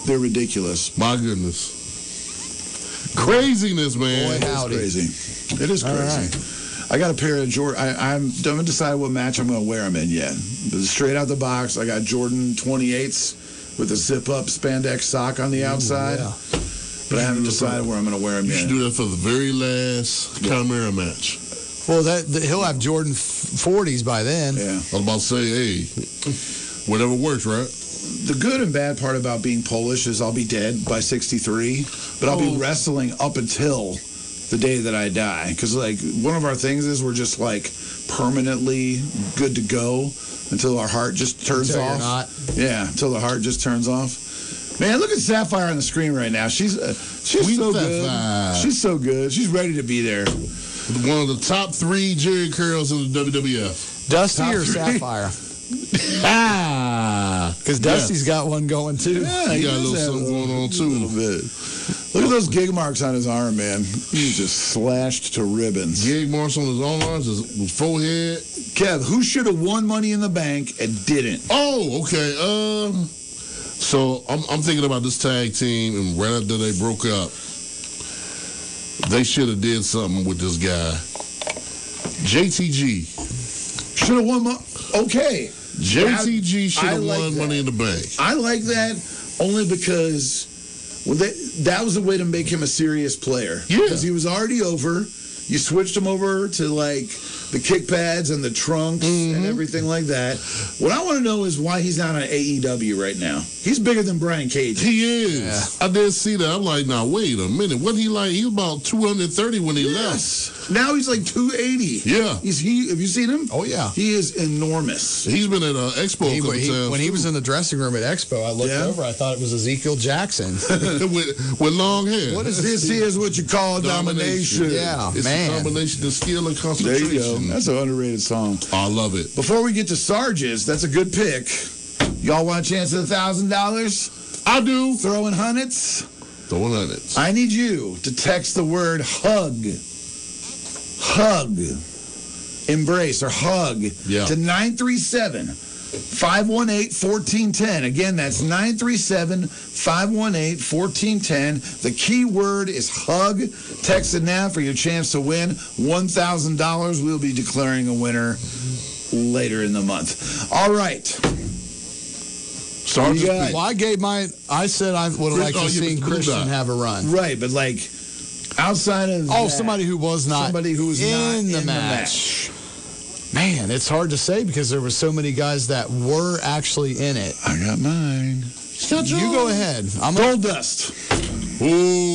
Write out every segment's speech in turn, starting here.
They're ridiculous. My goodness. Craziness, man. Boy, howdy. It is crazy. Right. I got a pair of Jordan. I haven't decided what match I'm going to wear them in yet. But straight out the box, I got Jordan 28s with a zip-up spandex sock on the outside. Yeah. But I haven't decided where I'm going to wear them yet. You should do that for the very last Chimera match. Well, he'll have Jordan 40s by then. Yeah. I was about to say, hey, whatever works, right? The good and bad part about being Polish is I'll be dead by 63, but I'll be wrestling up until the day that I die. Because, like, one of our things is we're just, like, permanently good to go until our heart just turns off. Yeah, until the heart just turns off. Man, look at Sapphire on the screen right now. She's so good. She's so good. She's ready to be there. One of the top 3 Jerry curls in the WWF. Dusty or Sapphire? Because Dusty's got one going too. Yeah, he got a little something going on too. A little bit. Look at those gig marks on his arm, man. He's just slashed to ribbons. Gig marks on his arms, his forehead. Kev, who should have won Money in the Bank and didn't? Oh, okay. So I'm thinking about this tag team, and right after they broke up, they should have did something with this guy. JTG should have won. Okay. JTG should have won Money in the Bank. I like that only because that was a way to make him a serious player. Yeah. Because he was already over. You switched him over to, like, the kick pads and the trunks and everything like that. What I want to know is why he's not on AEW right now. He's bigger than Brian Cage. He is. Yeah. I did see that. I'm like, now, wait a minute. What he like? He was about 230 when he left. Now he's like 280. Yeah. Have you seen him? Oh, yeah. He is enormous. He's been at Expo a couple times. When he was in the dressing room at Expo, I looked over. I thought it was Ezekiel Jackson. with long hair. What is this? Here's what you call domination. Yeah, it's man. a combination of skill and concentration. There you go. That's an underrated song. I love it. Before we get to Sarge's, that's a good pick. Y'all want a chance at $1,000? I do. Throwing hundreds? Throwing hundreds. I need you to text the word hug. Hug. Embrace or hug to 937-518-1410. Again, that's 937-518-1410. The key word is hug. Text it now for your chance to win $1,000. We'll be declaring a winner later in the month. All right. Well, I gave mine. I said I would like to see Christian have a run. Right, but like outside of somebody who was not in the match. Man, it's hard to say because there were so many guys that were actually in it. I got mine. You go ahead. Goldust. Ooh.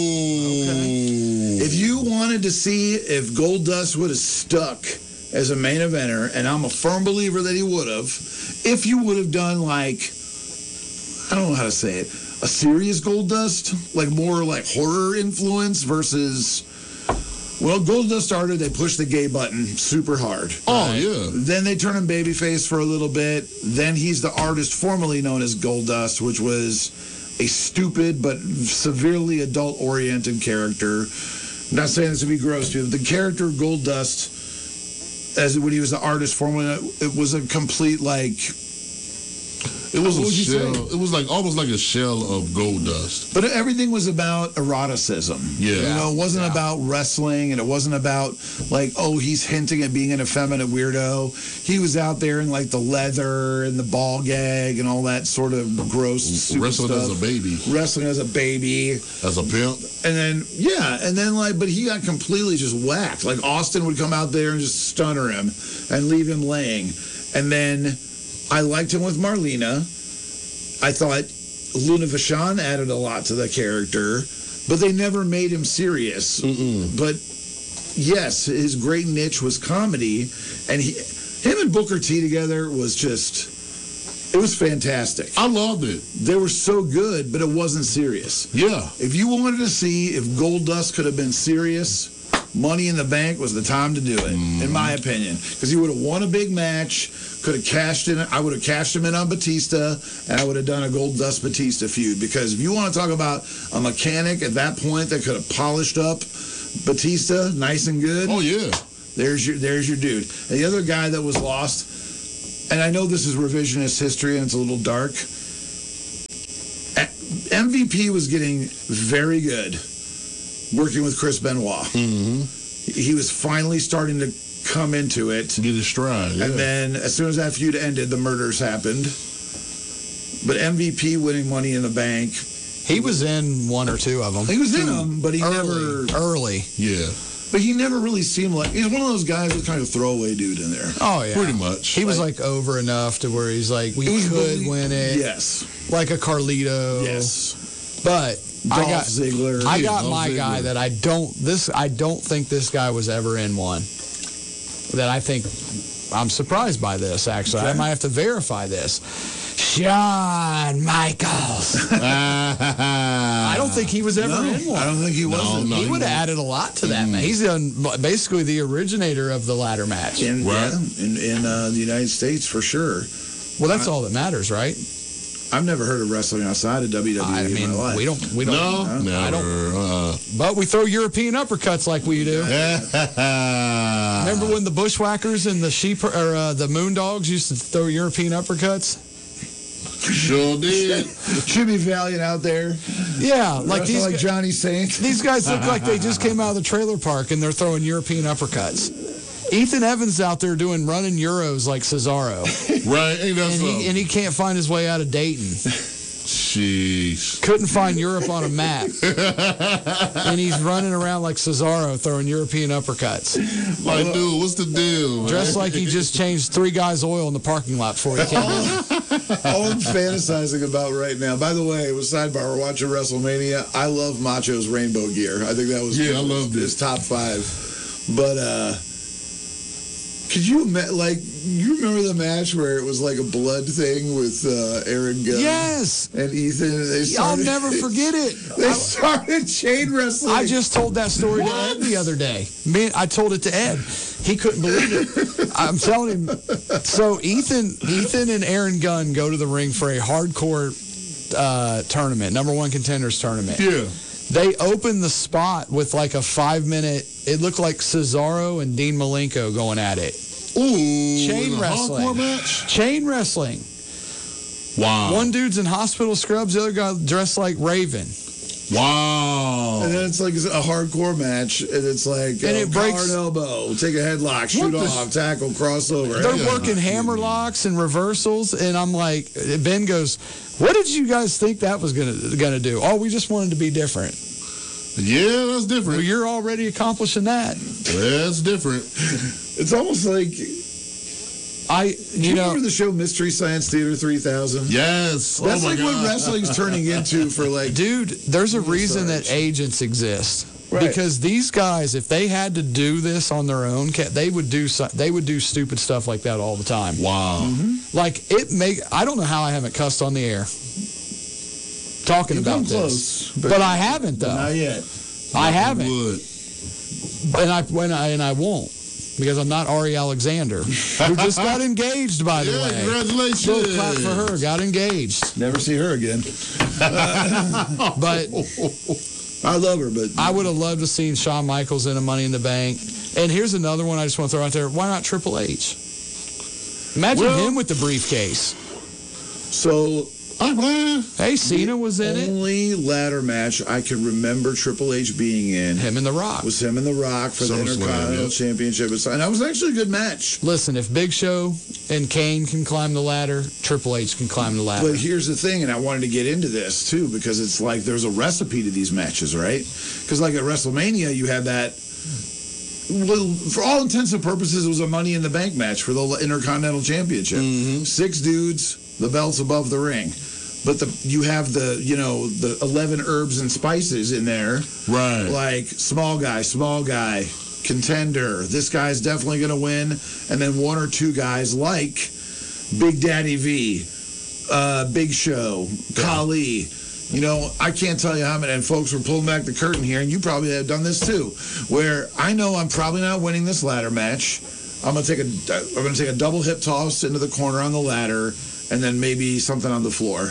Okay. If you wanted to see if Goldust would have stuck as a main eventer, and I'm a firm believer that he would have, if you would have done like, I don't know how to say it, a serious Goldust, like more like horror influence versus, well, Goldust started, they pushed the gay button super hard. Oh, yeah. Then they turned him babyface for a little bit. Then he's the artist formerly known as Goldust, which was a stupid but severely adult-oriented character. I'm not saying this to be gross to you. The character Goldust, as when he was the artist formerly, it was a complete, like... It was a shell. It was like almost like a shell of Goldust. But everything was about eroticism. Yeah. You know, it wasn't about wrestling, and it wasn't about like, oh, he's hinting at being an effeminate weirdo. He was out there in like the leather and the ball gag and all that sort of gross wrestling stuff. as a baby. Wrestling as a baby. As a pimp. And then like, but he got completely just whacked. Like Austin would come out there and just stunner him and leave him laying. And then I liked him with Marlena. I thought Luna Vachon added a lot to the character, but they never made him serious. But yes, his great niche was comedy, and him and Booker T together was just, it was fantastic. I loved it. They were so good, but it wasn't serious. Yeah. If you wanted to see if Goldust could have been serious, Money in the Bank was the time to do it, in my opinion, because he would have won a big match, could have cashed in. I would have cashed him in on Batista, and I would have done a Goldust Batista feud. Because if you want to talk about a mechanic at that point that could have polished up Batista nice and good, oh yeah, there's your dude. And the other guy that was lost, and I know this is revisionist history and it's a little dark. MVP was getting very good working with Chris Benoit. Mm-hmm. He was finally starting to come into it. Get his stride. Yeah. And then as soon as that feud ended, the murders happened. But MVP winning Money in the Bank. He was in one or two of them. He was in them, but he never. Early. Yeah. But he never really seemed like. He's one of those guys that's kind of a throwaway dude in there. Oh, yeah. Pretty much. He was like over enough to where he's like, we could win it. Yes. Like a Carlito. Yes. But Dolph Ziggler. I got Dolph my Ziggler. guy that I don't think this guy was ever in one. That I think I'm surprised by this, actually. Okay. I might have to verify this. Shawn Michaels. I don't think he was ever in one. I don't think he was. No, He would have added a lot to that, man. He's basically the originator of the ladder match. In, Right. yeah, in the United States, for sure. Well, that's all that matters, right? I've never heard of wrestling outside of WWE I in mean, my life. we don't. No, never. I don't. But we throw European uppercuts like we do. Remember when the Bushwhackers and the sheep or the Moondogs used to throw European uppercuts? Sure did. Jimmy Valiant out there. Yeah, like Wrestling these like Johnny Saint. these guys look like they just came out of the trailer park and they're throwing European uppercuts. Ethan Evans out there doing running Euros like Cesaro, Right, ain't that and something? he can't find his way out of Dayton. Jeez. Couldn't find Europe on a map, and he's running around like Cesaro throwing European uppercuts. Like, dude, what's the deal? man? Dressed like he just changed 3 guys' oil in the parking lot before he came in. All I'm fantasizing about right now. By the way, with sidebar, we're watching WrestleMania. I love Macho's rainbow gear. I think that was Yeah, I loved it. his top 5. But could you you remember the match where it was like a blood thing with Aaron Gunn? Yes. And Ethan. I'll never forget it. They started chain wrestling. I just told that story to Ed the other day. I told it to Ed. He couldn't believe it. I'm telling him. So Ethan and Aaron Gunn go to the ring for a hardcore tournament, number 1 contenders tournament. Yeah. They opened the spot with like a 5-minute. It looked like Cesaro and Dean Malenko going at it. Ooh. Chain in a wrestling. hardcore match? Chain wrestling. Wow. One dude's in hospital scrubs, the other guy dressed like Raven. Wow. And then it's like a hardcore match, and it's like And it breaks- collar and elbow, take a headlock, shoot What the- off, tackle, crossover. They're Yeah. working hammer locks and reversals, and I'm like, Ben goes, "What did you guys think that was gonna do?" Oh, we just wanted to be different. Yeah, that's Well, different. you're already accomplishing that. That's different. It's almost like You you know, remember the show Mystery Science Theater 3000? Yes. That's oh my like God. what wrestling's turning into for like. dude, there's a reason that stars. agents exist. Right. Because these guys, if they had to do this on their own, they would do stupid stuff like that all the time. Wow. Like I don't know how I haven't cussed on the air talking You've about come this, close, but I haven't though. Not yet. I haven't, Would. and I won't because I'm not Ari Alexander, who just got engaged, by the Yeah, way. congratulations. Little clap for her. Got engaged, Never see her again. but I love her, but I would have loved to seen Shawn Michaels in a Money in the Bank. And here's another one I just want to throw out there. Why not Triple H? Imagine him with the briefcase. so Hey, Cena was in it. only ladder match I can remember Triple H being in Him and The Rock. was him and The Rock for the SummerSlam, Intercontinental yeah. Championship. And that was actually a good match. Listen, if Big Show and Kane can climb the ladder, Triple H can climb the ladder. But here's the thing, and I wanted to get into this too, because it's like there's a recipe to these matches, right? Because like at WrestleMania, you had that. Well, for all intents and purposes, it was a Money in the Bank match for the Intercontinental Championship. 6 dudes, the belts above the ring. But you have the 11 herbs and spices in there. Right. Like small guy, contender. This guy's definitely going to win. And then 1 or 2 guys like Big Daddy V, Big Show, Khali. You know, I can't tell you how many, and folks, we're pulling back the curtain here, and you probably have done this too, where I know I'm probably not winning this ladder match. I'm gonna take a double hip toss into the corner on the ladder, and then maybe something on the floor.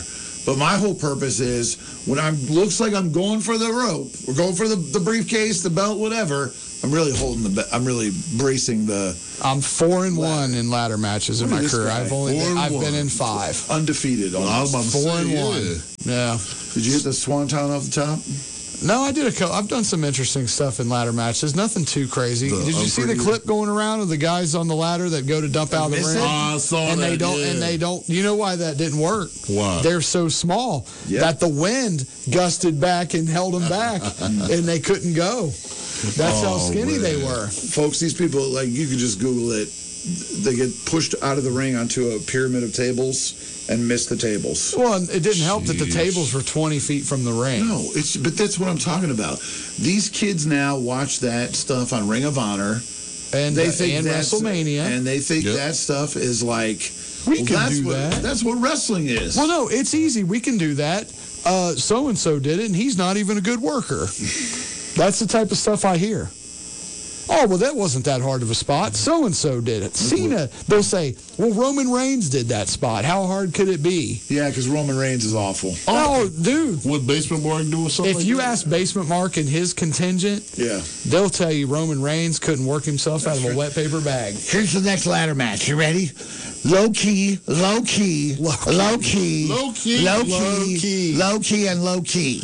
But my whole purpose is when looks like I'm going for the rope, we're going for the briefcase, the belt, whatever. I'm really I'm really bracing the. I'm 4-1 in ladder matches in Look at my this career. guy. I've been in 5. Undefeated. I was about to 4-1. Yeah. Did you hit the swanton off the top? No, I did I've done some interesting stuff in ladder matches. Nothing too crazy. Did you see the clip going around of the guys on the ladder that go to dump out of the ring? I saw and that. They don't. You know why that didn't work? Why? They're so small that the wind gusted back and held them back, and they couldn't go. That's how skinny they were. Folks, these people, like, you can just Google it. They get pushed out of the ring onto a pyramid of tables and miss the tables. Well, it didn't help that the tables were 20 feet from the ring. No, but that's what I'm talking about. These kids now watch that stuff on Ring of Honor. And they think WrestleMania. And they think that stuff is like, we can do that. That's what wrestling is. Well, no, it's easy. We can do that. So-and-so did it, and he's not even a good worker. That's the type of stuff I hear. Oh, well, that wasn't that hard of a spot. So-and-so did it. Cena, they'll say, well, Roman Reigns did that spot. How hard could it be? Yeah, because Roman Reigns is awful. Oh, dude. Would Basement Mark do something If like you that? ask Basement Mark and his contingent, they'll tell you Roman Reigns couldn't work himself out of a wet paper bag. Here's the next ladder match. You ready? Low key, low key, low key, low key, low key, low key, and low key.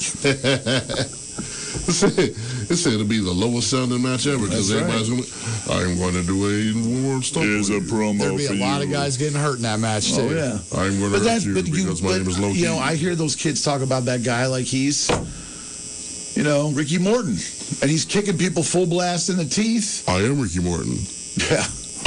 It said it'll be the lowest sounding match ever because everybody's going to. I'm going to do a more stuff. Here's a promo. There'll be a lot of guys getting hurt in that match, too. Oh, yeah. I'm going to hurt you because my name is Low Key. You know, I hear those kids talk about that guy like he's, Ricky Morton. And he's kicking people full blast in the teeth. I am Ricky Morton. Yeah.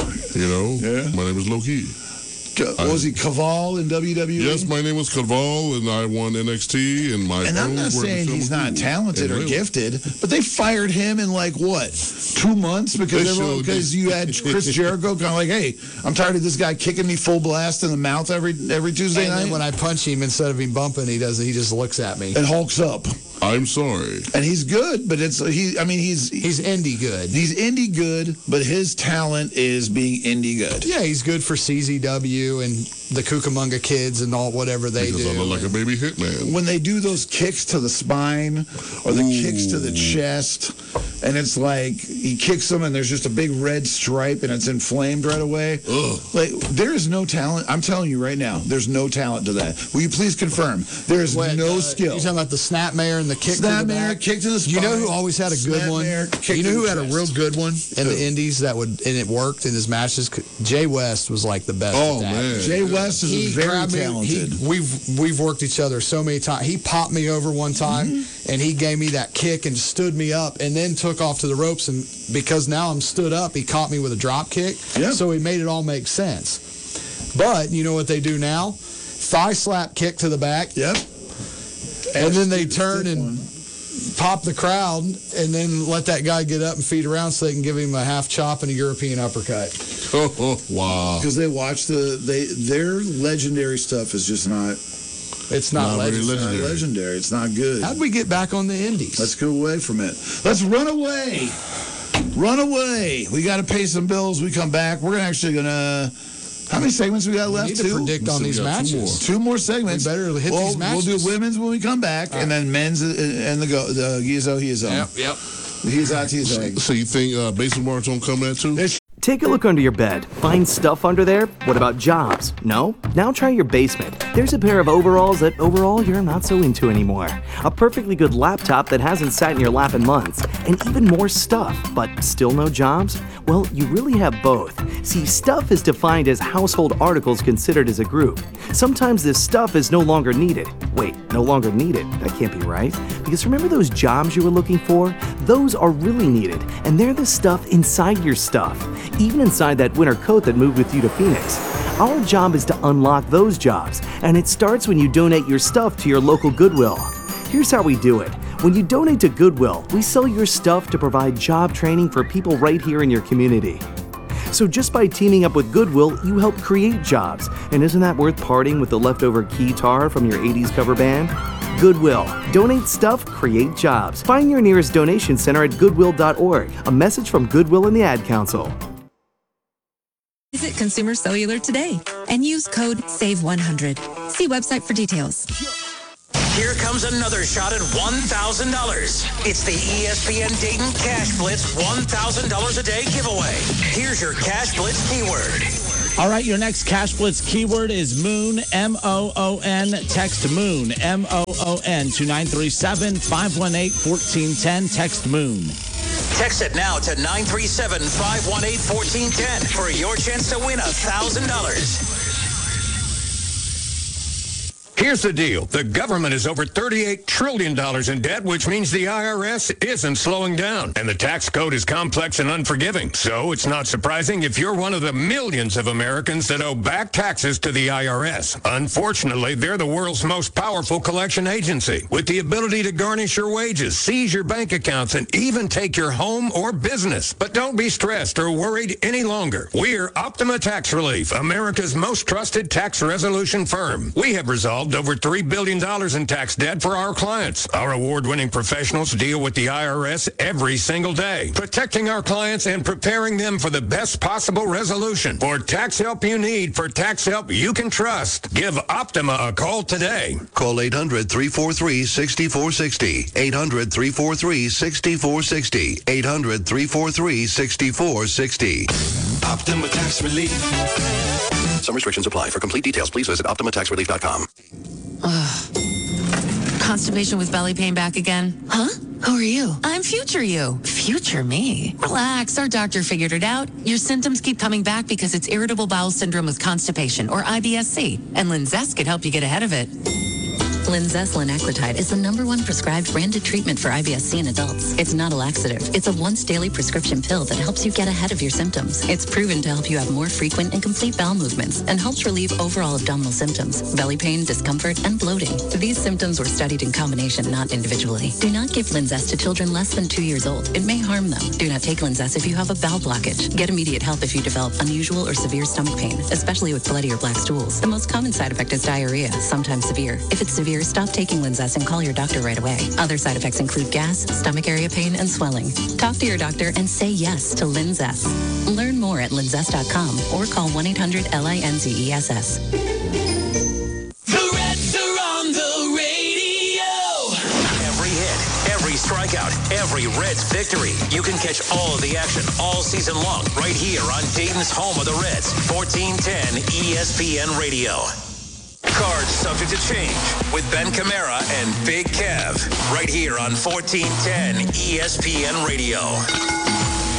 My name is Low Key. Was he Caval in WWE? Yes, my name was Caval, and I won NXT. And I'm not saying he's not talented or gifted, but they fired him in 2 months because you had Chris Jericho kind of like, hey, I'm tired of this guy kicking me full blast in the mouth every Tuesday night. And then when I punch him, instead of him bumping, he just looks at me and hulks up. I'm sorry. And he's good, but he's indie good. He's indie good, but his talent is being indie good. Yeah, he's good for CZW and the Cucamonga Kids and all whatever they do. Because I look like a baby hitman. When they do those kicks to the spine or the kicks to the chest, and it's like he kicks them and there's just a big red stripe and it's inflamed right away. Ugh. There is no talent. I'm telling you right now, there's no talent to that. Will you please confirm? There is no skill. You're talking about the snapmare and the kick to the back? Kick to the spine. You know who always had a good one? You know who had a real good one in the indies and it worked in his matches? Jay West was like the best at that. Man. Jay West is very talented. We've worked each other so many times. He popped me over one time and he gave me that kick and stood me up and then took off to the ropes, and because now I'm stood up, he caught me with a drop kick. Yep. So he made it all make sense. But you know what they do now? Thigh slap kick to the back. Yep. And then they turn and pop the crowd and then let that guy get up and feed around so they can give him a half chop and a European uppercut. Oh, wow. Because they watch their legendary stuff is just not. It's not legendary. It's not good. How'd we get back on the indies? Let's go away from it. Let's run away. Run away. We got to pay some bills. We come back. We're actually going to... How many segments we got left? We need to predict on these matches. 2 more segments. We better hit these matches. We'll do women's when we come back, and then men's and the Gizo, Hizo. Yep. Hizo. So you think Basement Mark's going to come at too? Take a look under your bed. Find stuff under there? What about jobs? No? Now try your basement. There's a pair of overalls that overall you're not so into anymore. A perfectly good laptop that hasn't sat in your lap in months. And even more stuff, but still no jobs? Well, you really have both. See, stuff is defined as household articles considered as a group. Sometimes this stuff is no longer needed. Wait, no longer needed? That can't be right. Because remember those jobs you were looking for? Those are really needed, and they're the stuff inside your stuff. Even inside that winter coat that moved with you to Phoenix. Our job is to unlock those jobs, and it starts when you donate your stuff to your local Goodwill. Here's how we do it. When you donate to Goodwill, we sell your stuff to provide job training for people right here in your community. So just by teaming up with Goodwill, you help create jobs. And isn't that worth parting with the leftover guitar from your 80s cover band? Goodwill. Donate stuff, create jobs. Find your nearest donation center at goodwill.org. A message from Goodwill and the Ad Council. Visit Consumer Cellular today and use code SAVE100. See website for details. Here comes another shot at $1,000. It's the ESPN Dayton Cash Blitz $1,000 a day giveaway. Here's your Cash Blitz keyword. All right, your next Cash Blitz keyword is Moon, M-O-O-N. Text Moon, M-O-O-N, to 937-518-1410. Text Moon. Text it now to 937-518-1410 for your chance to win $1,000. Here's the deal. The government is over $38 trillion in debt, which means the IRS isn't slowing down. And the tax code is complex and unforgiving. So it's not surprising if you're one of the millions of Americans that owe back taxes to the IRS. Unfortunately, they're the world's most powerful collection agency, with the ability to garnish your wages, seize your bank accounts, and even take your home or business. But don't be stressed or worried any longer. We're Optima Tax Relief, America's most trusted tax resolution firm. We have resolved over $3 billion in tax debt for our clients. Our award-winning professionals deal with the IRS every single day, protecting our clients and preparing them for the best possible resolution. For tax help you need, for tax help you can trust, give Optima a call today. Call 800-343-6460. 800-343-6460. 800-343-6460. Optima Tax Relief. Some restrictions apply. For complete details, please visit OptimaTaxRelief.com. Constipation with belly pain back again? Huh? Who are you? I'm future you. Future me? Relax, our doctor figured it out. Your symptoms keep coming back because it's irritable bowel syndrome with constipation, or IBS-C, and Linzess could help you get ahead of it. Linzess linaclotide is the #1 prescribed branded treatment for IBS-C in adults. It's not a laxative. It's a once-daily prescription pill that helps you get ahead of your symptoms. It's proven to help you have more frequent and complete bowel movements and helps relieve overall abdominal symptoms, belly pain, discomfort, and bloating. These symptoms were studied in combination, not individually. Do not give Linzess to children less than 2 years old. It may harm them. Do not take Linzess if you have a bowel blockage. Get immediate help if you develop unusual or severe stomach pain, especially with bloody or black stools. The most common side effect is diarrhea, sometimes severe. If it's severe, stop taking Linzess and call your doctor right away. Other side effects include gas, stomach area pain, and swelling. Talk to your doctor and say yes to Linzess. Learn more at linzess.com or call 1-800-LINZESS. The Reds are on the radio. Every hit, every strikeout, every Reds victory. You can catch all of the action all season long right here on Dayton's home of the Reds, 1410 ESPN Radio. Cards subject to change with Ben Camara and Big Kev right here on 1410 ESPN Radio.